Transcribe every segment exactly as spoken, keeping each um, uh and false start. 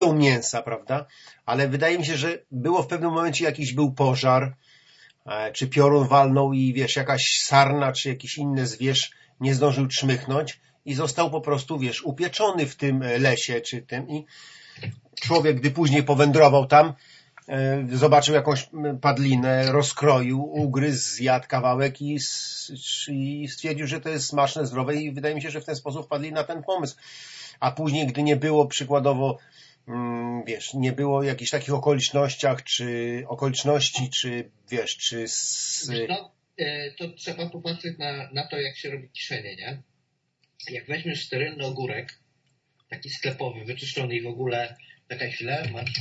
mięsa, prawda? Ale wydaje mi się, że było w pewnym momencie jakiś był pożar, czy piorun walnął i wiesz, jakaś sarna, czy jakiś inny zwierz nie zdążył czmychnąć i został po prostu, wiesz, upieczony w tym lesie, czy tym i człowiek, gdy później powędrował tam, zobaczył jakąś padlinę, rozkroił, ugryzł, zjadł kawałek i, i stwierdził, że to jest smaczne, zdrowe i wydaje mi się, że w ten sposób wpadli na ten pomysł. A później, gdy nie było przykładowo, wiesz, nie było jakichś takich okolicznościach, czy okoliczności, czy wiesz, czy... Z... No, to trzeba popatrzeć na, na to, jak się robi kiszenie, nie? Jak weźmiesz sterylny ogórek, taki sklepowy, wyczyszczony i w ogóle, taka chwilę, masz...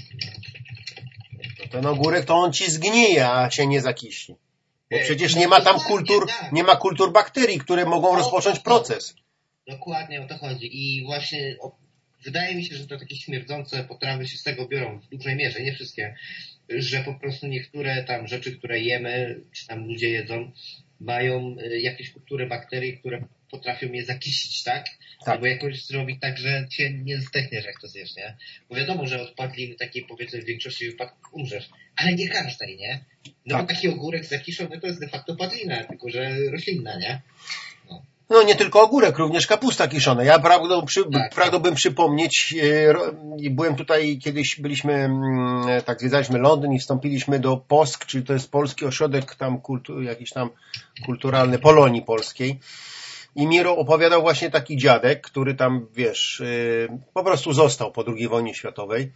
Ten ogórek to on ci zgnije, a się nie zakiśni. Bo przecież nie ma tam kultur, nie ma kultur bakterii, które mogą rozpocząć proces. Dokładnie o to chodzi. I właśnie o, wydaje mi się, że to takie śmierdzące potrawy się z tego biorą w dużej mierze, nie wszystkie, że po prostu niektóre tam rzeczy, które jemy, czy tam ludzie jedzą, mają jakieś kultury bakterii, które potrafią je zakisić, tak? tak? Albo jakoś zrobić tak, że cię nie zdechniesz, jak to zjesz, nie? Bo wiadomo, że od padliny takiej, powiedzmy, w większości wypadków umrzesz, ale nie każdej, nie? No tak. Bo taki ogórek zakiszony to jest de facto padlina, tylko że roślinna, nie? No. No nie tylko ogórek, również kapusta kiszona. Ja pragnął, przy, tak, pragnąłbym tak. przypomnieć, byłem tutaj kiedyś, byliśmy, tak zwiedzaliśmy Londyn i wstąpiliśmy do Posk, czyli to jest polski ośrodek tam kultu, jakiś tam kulturalny Polonii polskiej. I mi opowiadał właśnie taki dziadek, który tam, wiesz, po prostu został po drugiej wojnie światowej.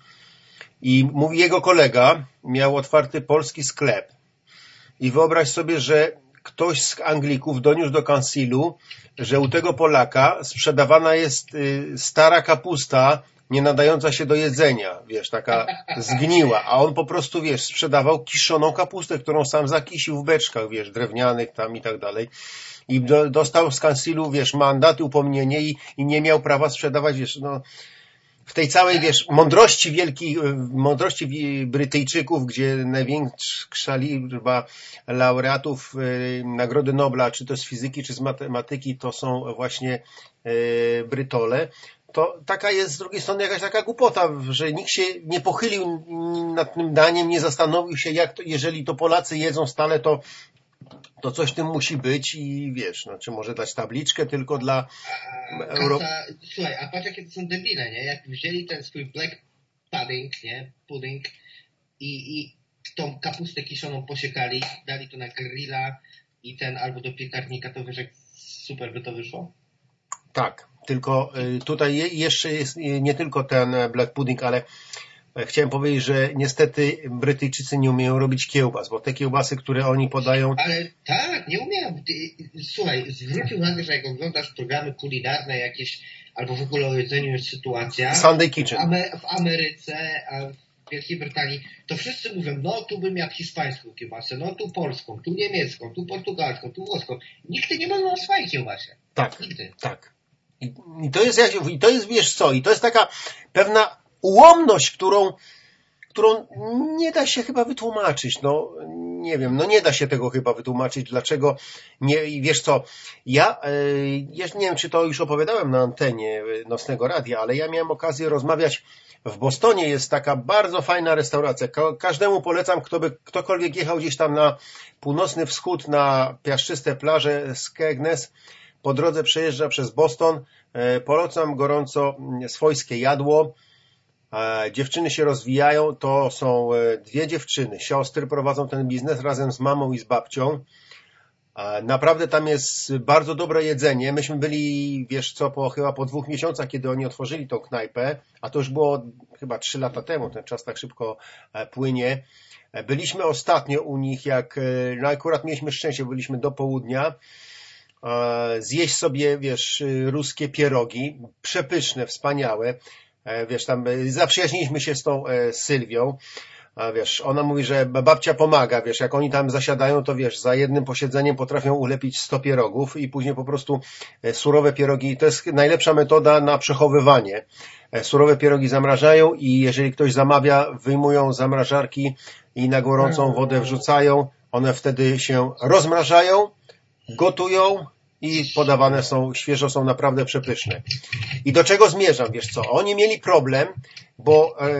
I mówi, jego kolega miał otwarty polski sklep. I wyobraź sobie, że ktoś z Anglików doniósł do kancylu, że u tego Polaka sprzedawana jest stara kapusta, nie nadająca się do jedzenia, wiesz, taka zgniła, a on po prostu, wiesz, sprzedawał kiszoną kapustę, którą sam zakisił w beczkach, wiesz, drewnianych tam i tak dalej. I do, dostał z kancylu, wiesz, mandat, upomnienie i, i nie miał prawa sprzedawać, wiesz, no, w tej całej, wiesz, mądrości wielkiej, mądrości Brytyjczyków, gdzie największa liczba laureatów Nagrody Nobla, czy to z fizyki, czy z matematyki, to są właśnie Brytole, to taka jest z drugiej strony jakaś taka głupota, że nikt się nie pochylił nad tym daniem, nie zastanowił się, jak to, jeżeli to Polacy jedzą stale, to to coś w tym musi być i wiesz, no, czy może dać tabliczkę tylko dla... A, Euro... kasa, słuchaj, a patrz jakie to są debile, nie? Jak wzięli ten swój black pudding, nie? Pudding i, i tą kapustę kiszoną posiekali, dali to na grilla i ten albo do piekarnika, to wiesz, jak super by to wyszło? Tak, tylko tutaj jeszcze jest nie tylko ten black pudding, ale chciałem powiedzieć, że niestety Brytyjczycy nie umieją robić kiełbas, bo te kiełbasy, które oni podają... Ale tak, nie umieją. Słuchaj, zwróć uwagę, że jak oglądasz programy kulinarne jakieś, albo w ogóle o jedzeniu jest sytuacja... Sunday Kitchen. W Ameryce, a w Wielkiej Brytanii, to wszyscy mówią, no tu bym jadł hiszpańską kiełbasę, no tu polską, tu niemiecką, tu portugalską, tu włoską. Nikt nie mówi o swojej kiełbasie. Tak, Nigdy. tak. I, I to jest, i to jest, wiesz co, i to jest taka pewna ułomność, którą, którą nie da się chyba wytłumaczyć. No, nie wiem, no nie da się tego chyba wytłumaczyć, dlaczego nie, wiesz co, ja, ja nie wiem, czy to już opowiadałem na antenie Nocnego Radia, ale ja miałem okazję rozmawiać w Bostonie, jest taka bardzo fajna restauracja. Każdemu polecam, kto by, ktokolwiek jechał gdzieś tam na północny wschód, na piaszczyste plaże Skegness, po drodze przejeżdża przez Boston, polecam gorąco swojskie jadło. Dziewczyny się rozwijają, to są dwie dziewczyny, siostry, prowadzą ten biznes razem z mamą i z babcią. Naprawdę tam jest bardzo dobre jedzenie. Myśmy byli, wiesz co, po, chyba po dwóch miesiącach, kiedy oni otworzyli tą knajpę, a to już było chyba trzy lata temu, ten czas tak szybko płynie. Byliśmy ostatnio u nich, jak, no akurat mieliśmy szczęście, byliśmy do południa, zjeść sobie, wiesz, ruskie pierogi, przepyszne, wspaniałe. Wiesz, tam zaprzyjaźniliśmy się z tą Sylwią, a wiesz, ona mówi, że babcia pomaga, wiesz, jak oni tam zasiadają, to wiesz, za jednym posiedzeniem potrafią ulepić sto pierogów i później po prostu surowe pierogi, to jest najlepsza metoda na przechowywanie. Surowe pierogi zamrażają i jeżeli ktoś zamawia, wyjmują z zamrażarki i na gorącą wodę wrzucają, one wtedy się rozmrażają, gotują i podawane są, świeżo są naprawdę przepyszne. I do czego zmierzam, wiesz co? Oni mieli problem, bo